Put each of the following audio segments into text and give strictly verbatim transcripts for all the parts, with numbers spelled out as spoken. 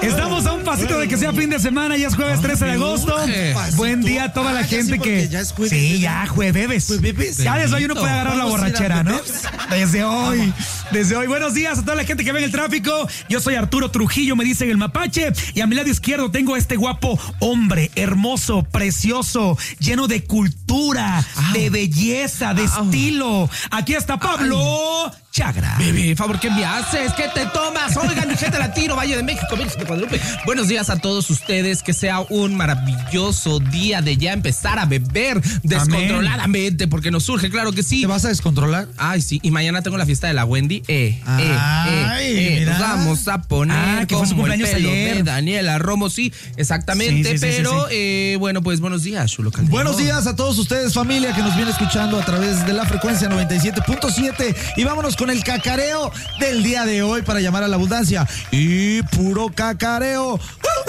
Estamos a un pasito de que sea fin de semana, ya es jueves trece de agosto. Buen día a toda la ah, gente sí, que... Ya es jueves. Sí, ya, jueves. Jueves. Ya desde hoy uno puede agarrar la borrachera, ¿no? Desde hoy, desde hoy. Buenos días a toda la gente que ve en el tráfico. Yo soy Arturo Trujillo, me dicen el Mapache. Y a mi lado izquierdo tengo a este guapo hombre, hermoso, precioso, lleno de cultura, ah. de belleza, de ah. estilo. Aquí está Pablo Ay. Chagra. Bebé, favor, ¿qué me haces? ¿Qué te tomas? Oigan, mi gente latino, Valle de México, México de Guadalupe. Buenos días a todos ustedes. Que sea un maravilloso día de ya empezar a beber descontroladamente, Amén. Porque nos surge, claro que sí. ¿Te vas a descontrolar? Ay, sí. Y mañana tengo la fiesta de la Wendy. Eh, Ay, eh, eh, eh. Nos vamos a poner ah, que fue su cumpleaños el pelo ayer. de Daniela Romo, sí, exactamente. Sí, sí, sí, pero, sí, sí. Eh, bueno, pues buenos días, Chulo Calderón. Buenos días a todos ustedes, familia, que nos viene escuchando a través de la frecuencia noventa y siete punto siete. Y vámonos con el cacareo del día de hoy para llamar a la abundancia. Y puro cacareo.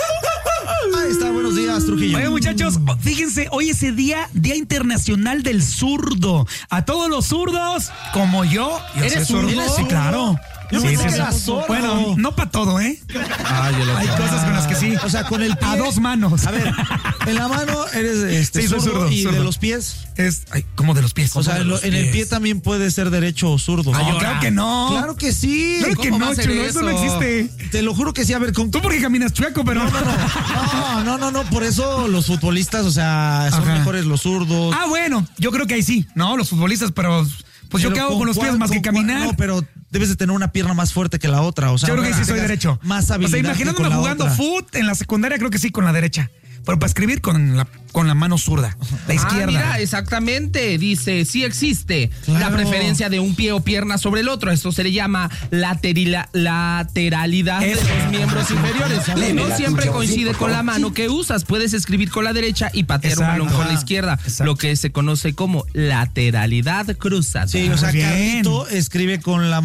Ahí está, buenos días, Trujillo. Oye, muchachos, fíjense, hoy es el día, Día Internacional del Zurdo. A todos los zurdos, como yo. yo ¿Eres zurdo? Sí, claro. Yo sí, sí, sí. sí. Bueno, no para todo, ¿eh? Ah, yo lo Hay sé. cosas con las que sí. O sea, con el pie. A dos manos. A ver, en la mano eres este, sí, zurdo, zurdo y zurdo. de los pies. Es, ay, ¿cómo de los pies? O sea, en, lo, en el pie también puede ser derecho o zurdo. No, no claro que no. Claro que sí. Claro que no, chulo, eso? eso no existe. Te lo juro que sí. A ver, con... Tú porque caminas chueco, pero... No, no, no. No, no, no, no. Por eso los futbolistas, o sea, son Ajá. mejores los zurdos. Ah, bueno, yo creo que ahí sí, ¿no? Los futbolistas, pero... Pues pero yo qué hago con, con los pies más que caminar. No, pero debes de tener una pierna más fuerte que la otra. O sea, yo creo que sí soy derecho. Más habilidad. O sea, imaginándome jugando fútbol en la secundaria, creo que sí con la derecha. Pero para escribir con la, con la mano zurda, la izquierda. Ah, mira, exactamente. Dice, sí existe claro. la preferencia de un pie o pierna sobre el otro. Esto se le llama laterila, lateralidad es. de los miembros inferiores. No siempre coincide con la mano que usas. Puedes escribir con la derecha y patear Exacto. un balón con la izquierda. Exacto. Lo que se conoce como lateralidad cruzada. Sí, o sea, Carlito escribe con la